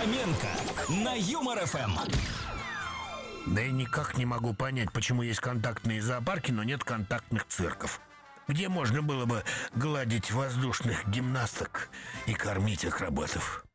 Фоменко на Юмор ФМ. Да я никак не могу понять, почему есть контактные зоопарки, но нет контактных цирков, где можно было бы гладить воздушных гимнасток и кормить акробатов.